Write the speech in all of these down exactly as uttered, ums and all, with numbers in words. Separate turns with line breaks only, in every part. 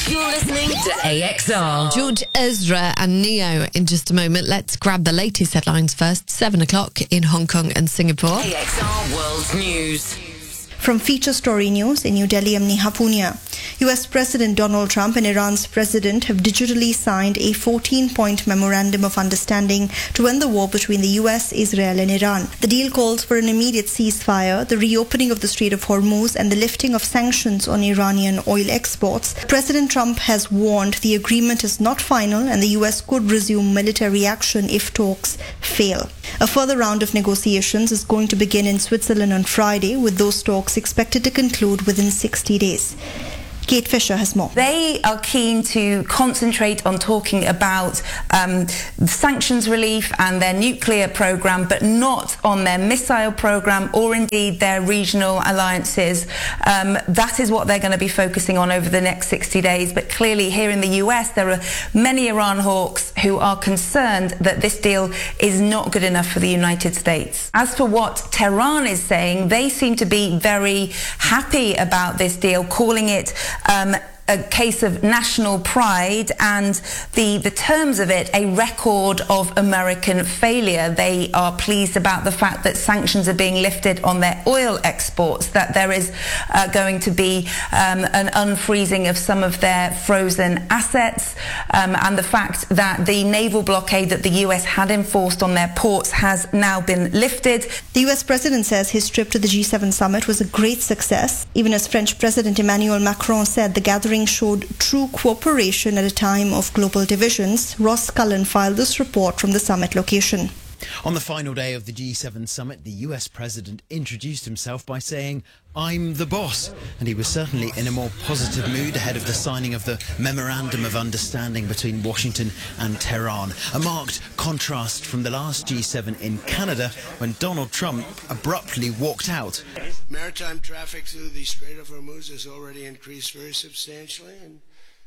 You're listening to A X R.
George Ezra and Neo in just a moment. Let's grab the latest headlines first. Seven o'clock in Hong Kong and Singapore.
A X R World News.
From Feature Story News in New Delhi, I'm Neha Punia. U S President Donald Trump and Iran's president have digitally signed a fourteen-point memorandum of understanding to end the war between the U S, Israel and Iran. The deal calls for an immediate ceasefire, the reopening of the Strait of Hormuz and the lifting of sanctions on Iranian oil exports. President Trump has warned the agreement is not final and the U S could resume military action if talks fail. A further round of negotiations is going to begin in Switzerland on Friday, with those talks expected to conclude within sixty days. Kate Fisher has more.
They are keen to concentrate on talking about um, sanctions relief and their nuclear program, but not on their missile program or indeed their regional alliances. Um, that is what they're going to be focusing on over the next sixty days. But clearly here in the U S, there are many Iran hawks who are concerned that this deal is not good enough for the United States. As for what Tehran is saying, they seem to be very happy about this deal, calling it Um, a case of national pride and the, the terms of it a record of American failure. They are pleased about the fact that sanctions are being lifted on their oil exports, that there is uh, going to be um, an unfreezing of some of their frozen assets, um, and the fact that the naval blockade that the U S had enforced on their ports has now been lifted.
The U S president says his trip to the G seven summit was a great success, even as French President Emmanuel Macron said the gathering showed true cooperation at a time of global divisions. Ross Cullen filed this report from the summit location.
On the final day of the G seven summit, the U S president introduced himself by saying, "I'm the boss," and he was certainly in a more positive mood ahead of the signing of the Memorandum of Understanding between Washington and Tehran, a marked contrast from the last G seven in Canada when Donald Trump abruptly walked out.
Maritime traffic through the Strait of Hormuz has already increased very substantially, and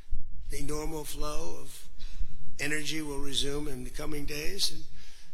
the normal flow of energy will resume in the coming days, and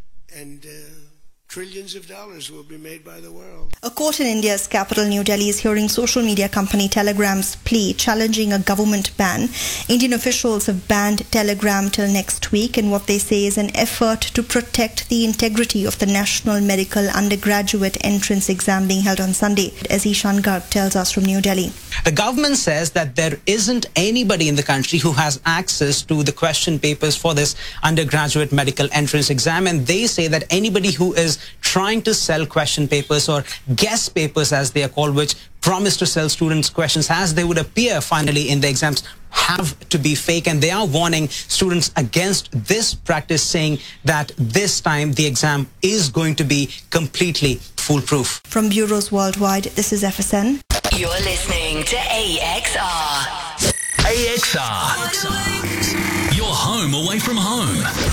and uh, trillions of dollars will be made by the world.
A court in India's capital, New Delhi, is hearing social media company Telegram's plea challenging a government ban. Indian officials have banned Telegram till next week in what they say is an effort to protect the integrity of the National Medical Undergraduate Entrance exam being held on Sunday, as Ishan Garg tells us from New Delhi.
The government says that there isn't anybody in the country who has access to the question papers for this undergraduate medical entrance exam, and they say that anybody who is trying to sell question papers or guess papers, as they are called, which promise to sell students questions as they would appear finally in the exams, have to be fake. And they are warning students against this practice, saying that this time the exam is going to be completely foolproof.
From bureaus worldwide, this is F S N.
You're listening to A X R.
A X R. Your home away from home.